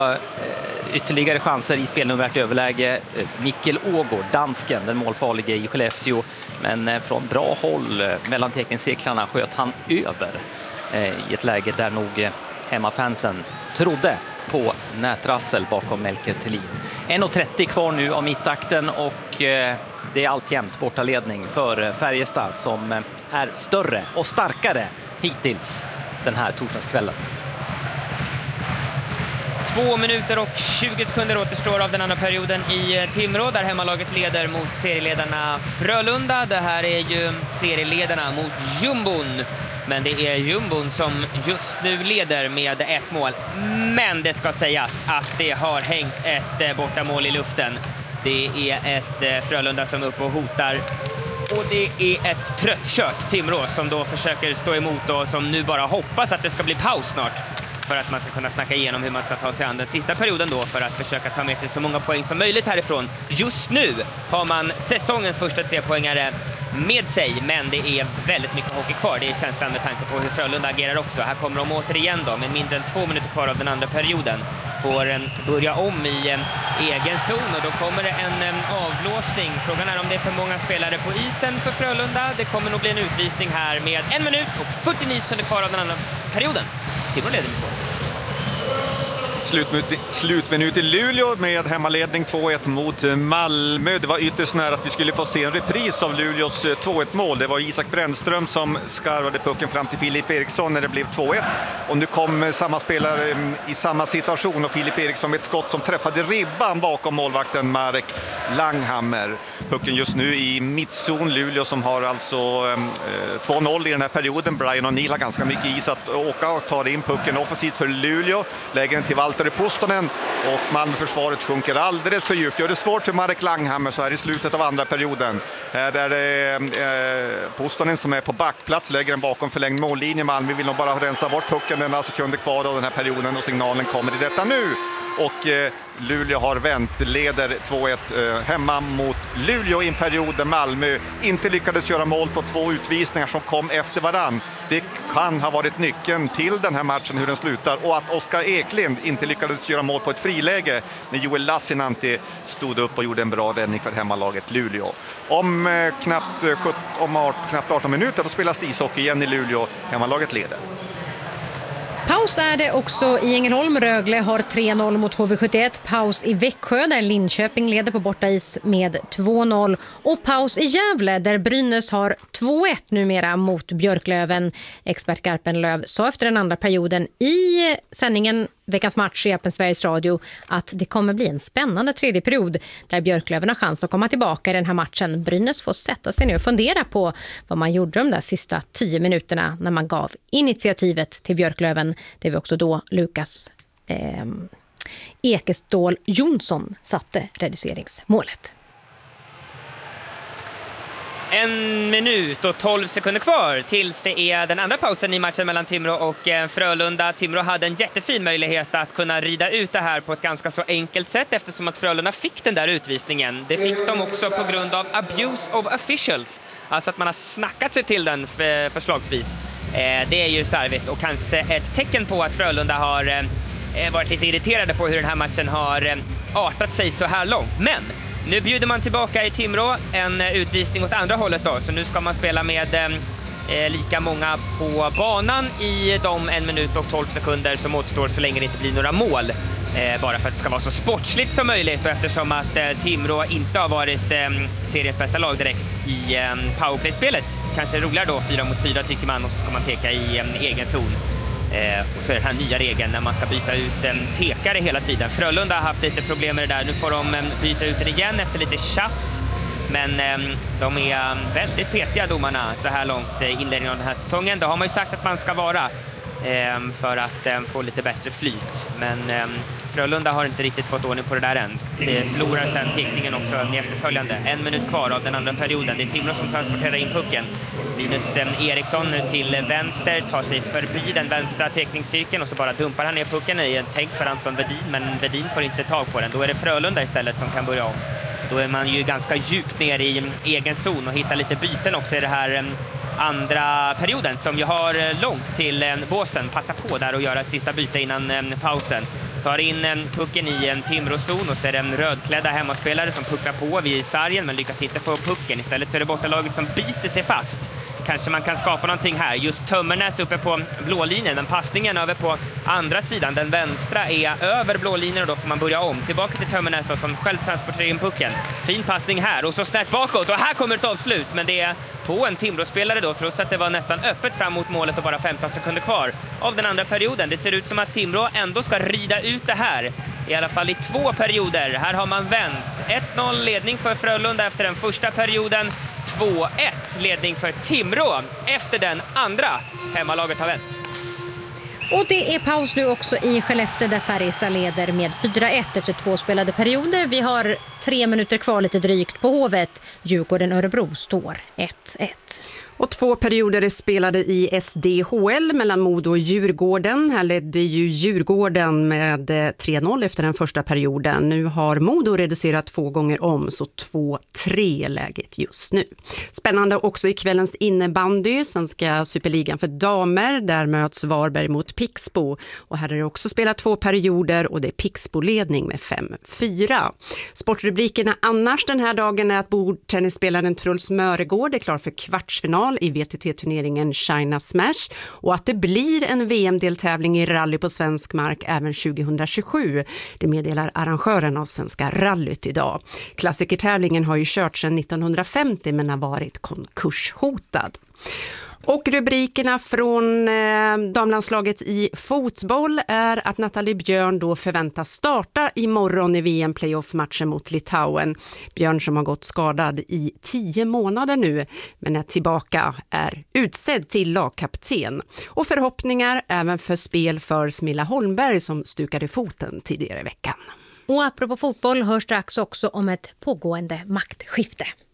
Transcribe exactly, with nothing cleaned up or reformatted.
Ytterligare chanser i spelnumerärt överläge. Mikkel Ågård, dansken, den målfarlige i Skellefteå. Men från bra håll mellan teckningscirklarna sköt han över i ett läge där nog hemmafansen trodde på nätrassel bakom Melker Thelin. en trettio kvar nu av mittakten och det är alltjämt bortaledning för Färjestad som är större och starkare hittills den här torsdagskvällen. Två minuter och tjugo sekunder återstår av den andra perioden i Timrå där hemmalaget leder mot serieledarna Frölunda. Det här är ju serieledarna mot jumbon. Men det är jumbon som just nu leder med ett mål. Men det ska sägas att det har hängt ett bortamål i luften. Det är ett Frölunda som är uppe och hotar. Och det är ett tröttkört Timrå som då försöker stå emot och som nu bara hoppas att det ska bli paus snart. För att man ska kunna snacka igenom hur man ska ta sig an den sista perioden då för att försöka ta med sig så många poäng som möjligt härifrån. Just nu har man säsongens första tre poängare med sig, men det är väldigt mycket hockey kvar. Det är känslan med tanke på hur Frölunda agerar också. Här kommer de återigen då med mindre än två minuter kvar av den andra perioden. Får börja om i egen zon och då kommer det en avblåsning. Frågan är om det är för många spelare på isen för Frölunda. Det kommer nog bli en utvisning här med en minut och fyrtionio sekunder kvar av den andra perioden. Timrå leder med två ett. Slutminut, slutminut i Luleå med hemmaledning två ett mot Malmö. Det var ytterst nära att vi skulle få se en repris av Luleås två ett mål. Det var Isak Brännström som skarvade pucken fram till Filip Eriksson när det blev två ett. Och nu kom samma spelare i samma situation och Filip Eriksson med ett skott som träffade ribban bakom målvakten Marek Langhammer. Pucken just nu i mittzon. Luleå som har alltså eh, två noll i den här perioden. Brian O'Neill har ganska mycket is att åka och tar in pucken offensivt för Luleå. Lägger den till Valtteri Pustonen och Malmöförsvaret sjunker alldeles för djupt. Gör det svårt för Marek Langhammer så här i slutet av andra perioden. Här är det eh, Pustonen som är på backplats, lägger den bakom förlängd mållinje. Malmö vill nog bara rensa bort pucken, den har sekunder kvar av den här perioden och signalen kommer i detta nu. Och eh, Luleå har vänt, leder två ett eh, hemma mot Luleå i en period där Malmö inte lyckades göra mål på två utvisningar som kom efter varann. Det kan ha varit nyckeln till den här matchen, hur den slutar. Och att Oskar Eklind inte lyckades göra mål på ett friläge när Joel Lassinantti stod upp och gjorde en bra räddning för hemmalaget Luleå. Om, eh, knappt, eh, sjutton, om art, knappt arton minuter då spelas ishockey igen i Luleå. Hemmalaget leder. Paus är det också i Ängelholm. Rögle har tre noll mot H V sjuttioett. Paus i Växjö där Linköping leder på bortais med två noll. Och paus i Gävle där Brynäs har två ett numera mot Björklöven. Expert Garpenlöv sa efter den andra perioden i sändningen Veckans match i Appen Sveriges Radio att det kommer bli en spännande tredje period där Björklöven har chans att komma tillbaka i den här matchen. Brynäs får sätta sig ner och fundera på vad man gjorde de där sista tio minuterna när man gav initiativet till Björklöven. Det var också då Lukas eh, Ekestål Jonsson satte reduceringsmålet. En minut och tolv sekunder kvar tills det är den andra pausen i matchen mellan Timrå och Frölunda. Timrå hade en jättefin möjlighet att kunna rida ut det här på ett ganska så enkelt sätt eftersom att Frölunda fick den där utvisningen. Det fick de också på grund av abuse of officials. Alltså att man har snackat sig till den förslagsvis. Det är ju starvigt och kanske ett tecken på att Frölunda har varit lite irriterade på hur den här matchen har artat sig så här långt. Men nu bjuder man tillbaka i Timrå en utvisning åt andra hållet då. Så nu ska man spela med eh, lika många på banan i de en minut och tolv sekunder som återstår så länge det inte blir några mål. Eh, bara för att det ska vara så sportsligt som möjligt och eftersom att eh, Timrå inte har varit eh, seriens bästa lag direkt i eh, powerplay-spelet. Kanske roligare då, fyra mot fyra tycker man och så ska man teka i eh, egen zon. Eh, och så är den här nya regeln när man ska byta ut en tekare hela tiden. Frölunda har haft lite problem med det där. Nu får de eh, byta ut den igen efter lite tjafs. Men eh, de är väldigt petiga domarna så här långt eh, inledningen av den här säsongen. Det har man ju sagt att man ska vara eh, för att eh, få lite bättre flyt. Men eh, Frölunda har inte riktigt fått ordning på det där än. Det förlorar sen tekningen också i efterföljande. En minut kvar av den andra perioden. Det är Timrå som transporterar in pucken. Linus Eriksson till vänster tar sig förbi den vänstra teckningscirkeln och så bara dumpar han ner pucken i en tänk för Anton Vedin, men Vedin får inte tag på den. Då är det Frölunda istället som kan börja om. Då är man ju ganska djupt ner i egen zon och hittar lite byten också i det här andra perioden som ju har långt till båsen. Passa på där och göra ett sista byte innan pausen. tar in en pucken i en Timrå-zon och så är det en rödklädda hemmaspelare som pucklar på vid sargen men lyckas inte få pucken. Istället så är det bortalaget som biter sig fast. Kanske man kan skapa någonting här. Just Tömmernes uppe på blålinjen, men passningen över på andra sidan. Den vänstra är över blålinjen och då får man börja om. Tillbaka till Tömmernes då, som själv transporterar in pucken. Fin passning här och så snett bakåt och här kommer ett avslut. Men det är på en Timrå-spelare då, trots att det var nästan öppet fram mot målet och bara femton sekunder kvar av den andra perioden. Det ser ut som att Timrå ändå ska rida ut det här. I alla fall i två perioder. Här har man vänt. ett noll ledning för Frölunda efter den första perioden. två ett ledning för Timrå efter den andra. Hemmalaget har vänt. Och det är paus nu också i Skellefteå där Färjestad leder med fyra ett efter två spelade perioder. Vi har tre minuter kvar lite drygt på Hovet. Djurgården-Örebro står ett ett. Och två perioder är spelade i S D H L mellan Modo och Djurgården. Här ledde ju Djurgården med tre noll efter den första perioden. Nu har Modo reducerat två gånger om, så två tre läget just nu. Spännande också i kvällens innebandy, Svenska Superligan för damer. Där möts Varberg mot Pixbo. Och här är det också spelat två perioder och det är Pixbo-ledning med fem fyra. Sportrubrikerna annars den här dagen är att bordtennisspelaren Truls Möregård är klar för kvartsfinal i V T T-turneringen China Smash och att det blir en V M-deltävling i rally på svensk mark även tjugohundratjugosju. Det meddelar arrangören av Svenska rallyt idag. Klassikertävlingen har ju kört sedan nittonhundrafemtio men har varit konkurshotad. Och rubrikerna från eh, damlandslaget i fotboll är att Nathalie Björn då förväntas starta imorgon i V M-playoff-matchen mot Litauen. Björn som har gått skadad i tio månader nu men är tillbaka är utsedd till lagkapten. Och förhoppningar även för spel för Smilla Holmberg som stukade foten tidigare i veckan. Och apropå fotboll hörs strax också om ett pågående maktskifte.